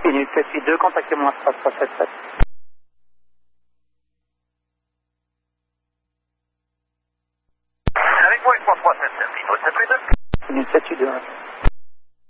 Minute 782, contactez-moi 3377. Avec moi, 3377, Minute 782. Minute 782.